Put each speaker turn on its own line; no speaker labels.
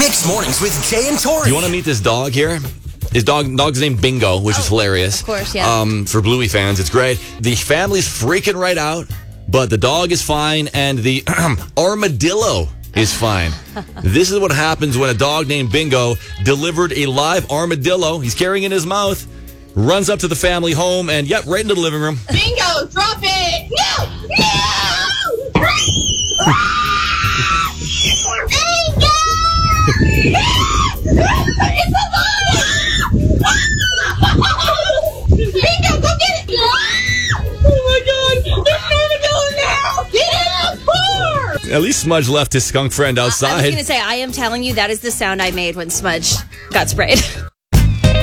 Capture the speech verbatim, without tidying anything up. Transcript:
Mixed Mornings with Jay and Tori.
You want to meet this dog here? His dog, dog's named Bingo, which
oh,
is hilarious.
Of course, yeah.
Um, for Bluey fans, it's great. The family's freaking right out, but the dog is fine, and the armadillo is fine. This is what happens when a dog named Bingo delivered a live armadillo. He's carrying it in his mouth, runs up to the family home, and yep, right into the living room.
Bingo, drop it! No! No! Bingo! It's alive! Bingo, go get it! Oh my God! There's an armadillo now! Get in the car!
At least Smudge left his skunk friend outside.
I was going to say, I am telling you, that is the sound I made when Smudge got sprayed.